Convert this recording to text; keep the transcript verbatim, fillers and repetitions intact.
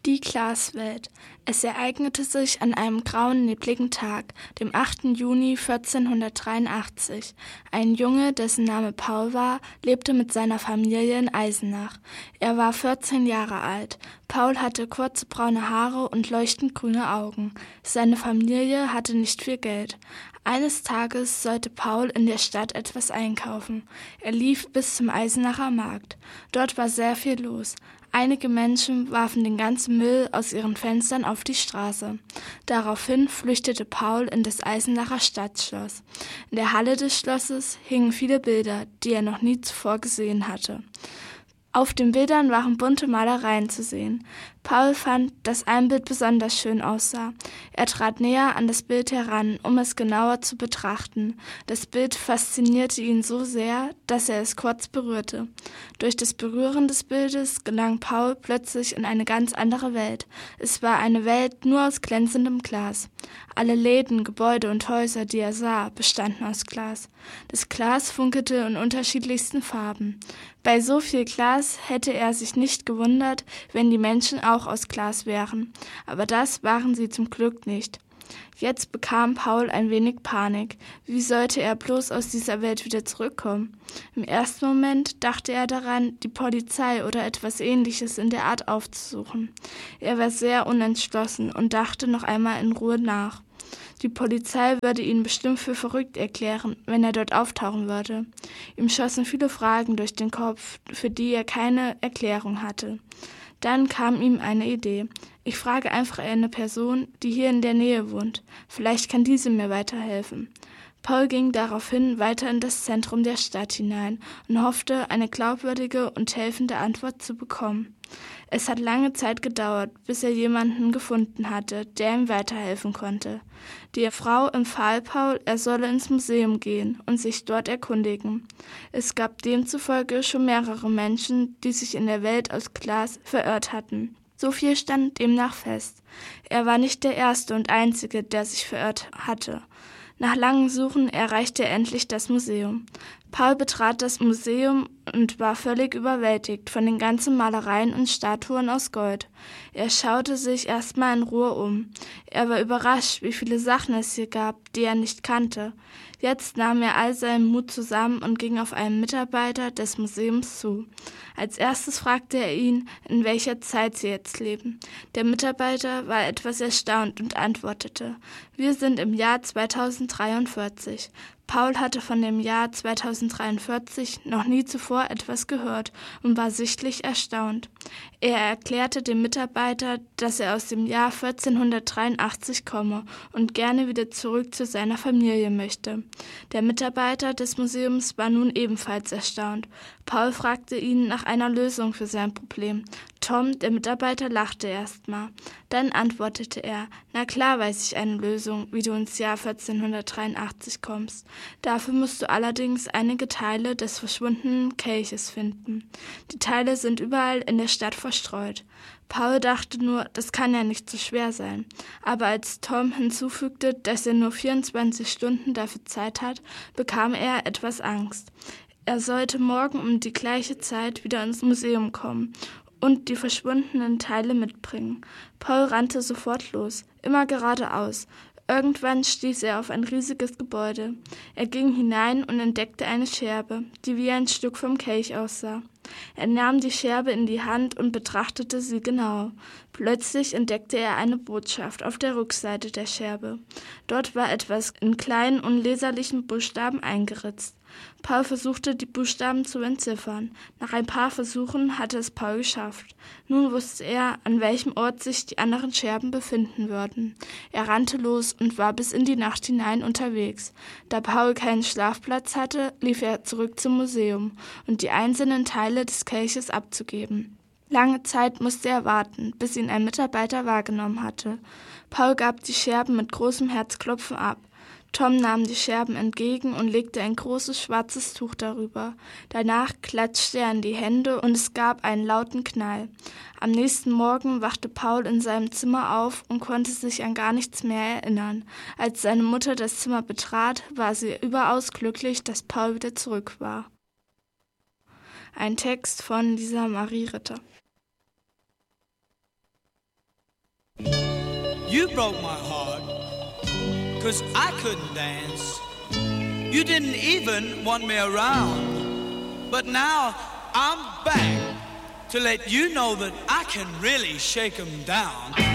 Die Glaswelt. Es ereignete sich an einem grauen, nebligen Tag, dem achten Juni vierzehnhundertdreiundachtzig. Ein Junge, dessen Name Paul war, lebte mit seiner Familie in Eisenach. Er war vierzehn Jahre alt. Paul hatte kurze braune Haare und leuchtend grüne Augen. Seine Familie hatte nicht viel Geld. Eines Tages sollte Paul in der Stadt etwas einkaufen. Er lief bis zum Eisenacher Markt. Dort war sehr viel los. Einige Menschen warfen den ganzen Müll aus ihren Fenstern auf die Straße. Daraufhin flüchtete Paul in das Eisenacher Stadtschloss. In der Halle des Schlosses hingen viele Bilder, die er noch nie zuvor gesehen hatte. Auf den Bildern waren bunte Malereien zu sehen. Paul fand, dass ein Bild besonders schön aussah. Er trat näher an das Bild heran, um es genauer zu betrachten. Das Bild faszinierte ihn so sehr, dass er es kurz berührte. Durch das Berühren des Bildes gelang Paul plötzlich in eine ganz andere Welt. Es war eine Welt nur aus glänzendem Glas. Alle Läden, Gebäude und Häuser, die er sah, bestanden aus Glas. Das Glas funkelte in unterschiedlichsten Farben. Bei so viel Glas hätte er sich nicht gewundert, wenn die Menschen auch aus Glas wären. Aber das waren sie zum Glück nicht. Jetzt bekam Paul ein wenig Panik. Wie sollte er bloß aus dieser Welt wieder zurückkommen? Im ersten Moment dachte er daran, die Polizei oder etwas Ähnliches in der Art aufzusuchen. Er war sehr unentschlossen und dachte noch einmal in Ruhe nach. Die Polizei würde ihn bestimmt für verrückt erklären, wenn er dort auftauchen würde. Ihm schossen viele Fragen durch den Kopf, für die er keine Erklärung hatte. Dann kam ihm eine Idee. Ich frage einfach eine Person, die hier in der Nähe wohnt. Vielleicht kann diese mir weiterhelfen. Paul ging daraufhin weiter in das Zentrum der Stadt hinein und hoffte, eine glaubwürdige und helfende Antwort zu bekommen. Es hat lange Zeit gedauert, bis er jemanden gefunden hatte, der ihm weiterhelfen konnte. Die Frau empfahl Paul, er solle ins Museum gehen und sich dort erkundigen. Es gab demzufolge schon mehrere Menschen, die sich in der Welt aus Glas verirrt hatten. So viel stand demnach fest. Er war nicht der Erste und Einzige, der sich verirrt hatte. Nach langem Suchen erreichte er endlich das Museum. Paul betrat das Museum und war völlig überwältigt von den ganzen Malereien und Statuen aus Gold. Er schaute sich erstmal in Ruhe um. Er war überrascht, wie viele Sachen es hier gab, die er nicht kannte. Jetzt nahm er all seinen Mut zusammen und ging auf einen Mitarbeiter des Museums zu. Als erstes fragte er ihn, in welcher Zeit sie jetzt leben. Der Mitarbeiter war etwas erstaunt und antwortete: Wir sind im Jahr zweitausenddreiundvierzig. Paul hatte von dem Jahr zweitausenddreiundvierzig noch nie zuvor etwas gehört und war sichtlich erstaunt. Er erklärte dem Mitarbeiter, dass er aus dem Jahr vierzehnhundertdreiundachtzig komme und gerne wieder zurück zu seiner Familie möchte. Der Mitarbeiter des Museums war nun ebenfalls erstaunt. Paul fragte ihn nach einer Lösung für sein Problem. Tom, der Mitarbeiter, lachte erstmal. Dann antwortete er: Na klar weiß ich eine Lösung, wie du ins Jahr vierzehnhundertdreiundachtzig kommst. Dafür musst du allerdings einige Teile des verschwundenen Kelches finden. Die Teile sind überall in der Stadt verstreut. Paul dachte nur, das kann ja nicht so schwer sein. Aber als Tom hinzufügte, dass er nur vierundzwanzig Stunden dafür Zeit hat, bekam er etwas Angst. Er sollte morgen um die gleiche Zeit wieder ins Museum kommen und die verschwundenen Teile mitbringen. Paul rannte sofort los, immer geradeaus. Irgendwann stieß er auf ein riesiges Gebäude. Er ging hinein und entdeckte eine Scherbe, die wie ein Stück vom Kelch aussah. Er nahm die Scherbe in die Hand und betrachtete sie genau. Plötzlich entdeckte er eine Botschaft auf der Rückseite der Scherbe. Dort war etwas in kleinen, unleserlichen Buchstaben eingeritzt. Paul versuchte, die Buchstaben zu entziffern. Nach ein paar Versuchen hatte es Paul geschafft. Nun wusste er, an welchem Ort sich die anderen Scherben befinden würden. Er rannte los und war bis in die Nacht hinein unterwegs. Da Paul keinen Schlafplatz hatte, lief er zurück zum Museum, um die einzelnen Teile des Kelches abzugeben. Lange Zeit musste er warten, bis ihn ein Mitarbeiter wahrgenommen hatte. Paul gab die Scherben mit großem Herzklopfen ab. Tom nahm die Scherben entgegen und legte ein großes schwarzes Tuch darüber. Danach klatschte er in die Hände und es gab einen lauten Knall. Am nächsten Morgen wachte Paul in seinem Zimmer auf und konnte sich an gar nichts mehr erinnern. Als seine Mutter das Zimmer betrat, war sie überaus glücklich, dass Paul wieder zurück war. Ein Text von Lisa Marie Ritter. You broke my heart, 'cause I couldn't dance. You didn't even want me around. But now I'm back to let you know that I can really shake 'em down.